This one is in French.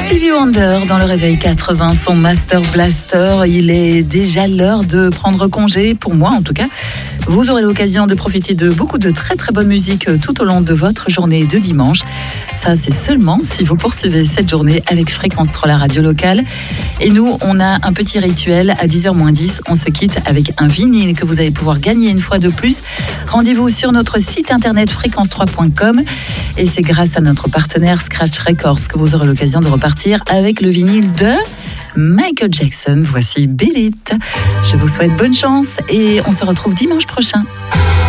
Stevie Wonder dans le Réveil 80, son Master Blaster. Il est déjà l'heure de prendre congé, pour moi en tout cas. Vous aurez l'occasion de profiter de beaucoup de très très bonne musique tout au long de votre journée de dimanche. Ça, c'est seulement si vous poursuivez cette journée avec Fréquence 3, la radio locale. Et nous, on a un petit rituel. À 10h-10, on se quitte avec un vinyle que vous allez pouvoir gagner une fois de plus. Rendez-vous sur notre site internet fréquence3.com. Et c'est grâce à notre partenaire Scratch Records que vous aurez l'occasion de repartir avec le vinyle de Michael Jackson. Voici Beat It. Je vous souhaite bonne chance et on se retrouve dimanche prochain.